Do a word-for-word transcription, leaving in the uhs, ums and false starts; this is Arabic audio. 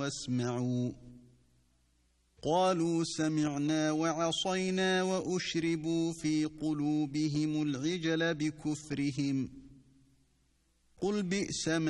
واسمعوا قالوا سمعنا وعصينا وأشربوا في قلوبهم العجل بكفرهم قل بئس ما